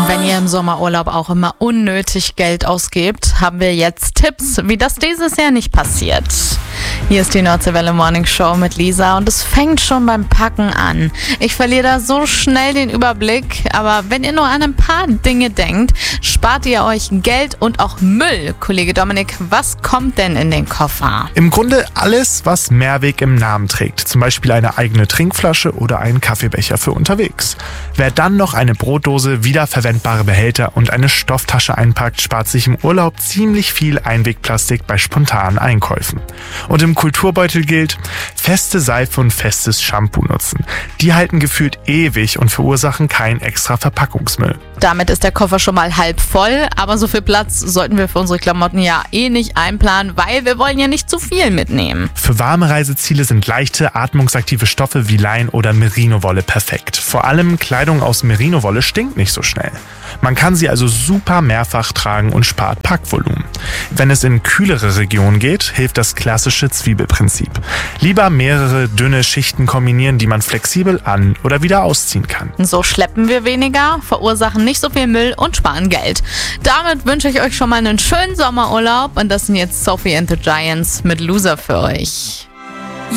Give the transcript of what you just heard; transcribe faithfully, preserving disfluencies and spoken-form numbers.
Wenn ihr im Sommerurlaub auch immer unnötig Geld ausgebt, haben wir jetzt Tipps, wie das dieses Jahr nicht passiert. Hier ist die Nordseewelle Morning Show mit Lisa und es fängt schon beim Packen an. Ich verliere da so schnell den Überblick, aber wenn ihr nur an ein paar Dinge denkt, spart ihr euch Geld und auch Müll. Kollege Dominik, was kommt denn in den Koffer? Im Grunde alles, was Mehrweg im Namen trägt. Zum Beispiel eine eigene Trinkflasche oder einen Kaffeebecher für unterwegs. Wer dann noch eine Brotdose, wiederverwendbare Behälter und eine Stofftasche einpackt, spart sich im Urlaub ziemlich viel Einwegplastik bei spontanen Einkäufen. Und im Kulturbeutel gilt, feste Seife und festes Shampoo nutzen. Die halten gefühlt ewig und verursachen keinen extra Verpackungsmüll. Damit ist der Koffer schon mal halb voll, aber so viel Platz sollten wir für unsere Klamotten ja eh nicht einplanen, weil wir wollen ja nicht zu viel mitnehmen. Für warme Reiseziele sind leichte, atmungsaktive Stoffe wie Lein oder Merino-Wolle perfekt. Vor allem Kleidung aus Merino-Wolle stinkt nicht so schnell. Man kann sie also super mehrfach tragen und spart Packvolumen. Wenn es in kühlere Regionen geht, hilft das klassische Zwiebelprinzip. Lieber mehrere dünne Schichten kombinieren, die man flexibel an- oder wieder ausziehen kann. So schleppen wir weniger, verursachen nicht so viel Müll und sparen Geld. Damit wünsche ich euch schon mal einen schönen Sommerurlaub und das sind jetzt Sophie and the Giants mit Loser für euch.